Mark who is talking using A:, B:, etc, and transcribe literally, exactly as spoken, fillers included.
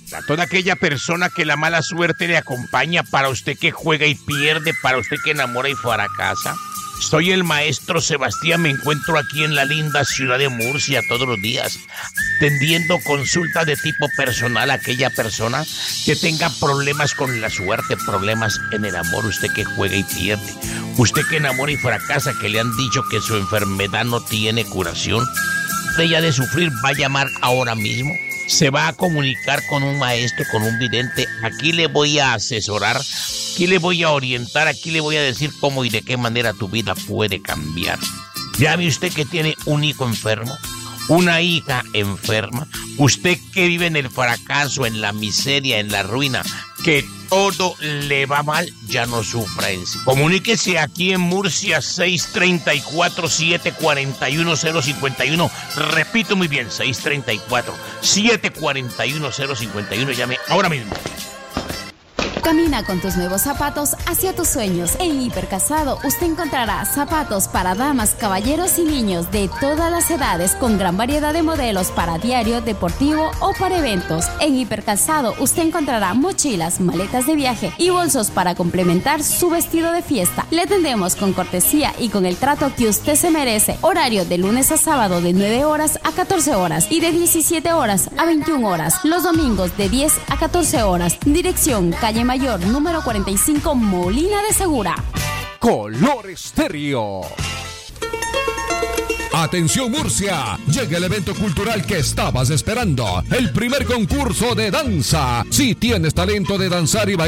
A: A toda aquella persona que la mala suerte le acompaña, para usted que juega y pierde, para usted que enamora y fracasa. Soy el maestro Sebastián, me encuentro aquí en la linda ciudad de Murcia todos los días, atendiendo consultas de tipo personal a aquella persona que tenga problemas con la suerte, problemas en el amor, usted que juega y pierde, usted que enamora y fracasa, que le han dicho que su enfermedad no tiene curación. Usted ya de sufrir va a llamar ahora mismo, se va a comunicar con un maestro, con un vidente. Aquí le voy a asesorar, aquí le voy a orientar, aquí le voy a decir cómo y de qué manera tu vida puede cambiar. ¿Ya ve usted que tiene un hijo enfermo? Una hija enferma, usted que vive en el fracaso, en la miseria, en la ruina, que todo le va mal, ya no sufra en sí. Comuníquese aquí en Murcia, seis tres cuatro, siete cuatro uno, cero cinco uno. Repito muy bien, seis tres cuatro, siete cuatro uno, cero cinco uno. Llame ahora mismo.
B: Camina con tus nuevos zapatos hacia tus sueños. En Hipercalzado usted encontrará zapatos para damas, caballeros y niños de todas las edades, con gran variedad de modelos para diario, deportivo o para eventos. En Hipercalzado usted encontrará mochilas, maletas de viaje y bolsos para complementar su vestido de fiesta. Le atendemos con cortesía y con el trato que usted se merece. Horario de lunes a sábado de nueve horas a catorce horas y de diecisiete horas a veintiuna horas. Los domingos de diez a catorce horas. Dirección Calle Mayor, número cuarenta y cinco, Molina de Segura.
C: Color Estéreo. Atención Murcia, llega el evento cultural que estabas esperando, el primer concurso de danza. Si tienes talento de danzar y bailar,